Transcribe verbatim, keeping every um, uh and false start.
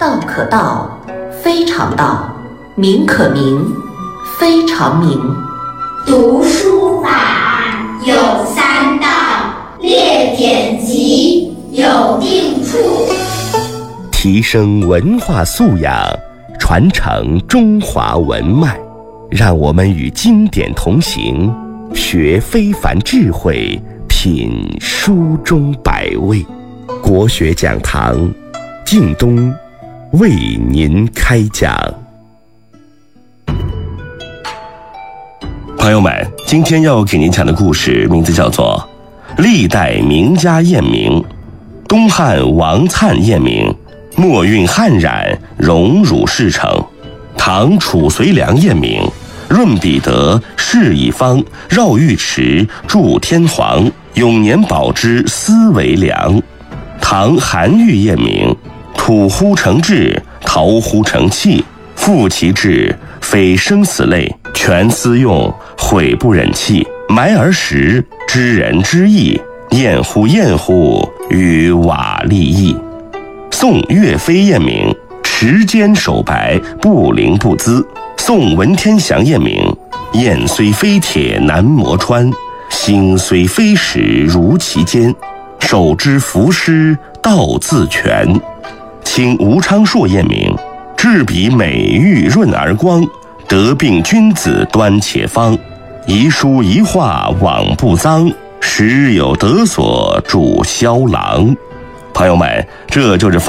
道可道，非常道；名可名，非常名。 读书法有三到，列典籍有定处。 提升文化素养，传承中华文脉，让我们与经典同行，学非凡智慧，品书中百味。国学讲堂，靳东为您开讲。 朋友们，今天要给您讲的故事名字叫做《历代名家验明》。东汉王粲验明，墨韵汉染，荣辱事成。唐褚遂良验明，润彼得，释一方，绕玉池，祝天皇，永年保之，斯为良。唐韩愈验明，土乎成志，陶乎成器，复其志，非生死类，全私用，悔不忍弃，埋而食，知人之意，厌乎厌乎，与瓦砾异。宋岳飞验明，持坚守白，不凌不淄。宋文天祥验明，燕虽非铁难磨穿，心虽非石如其坚，手之伏尸，道自全。清吴昌硕验明，质笔美玉润而光，得病君子端且方，遗书遗画枉不脏，时有得所助萧郎。朋友们，这就是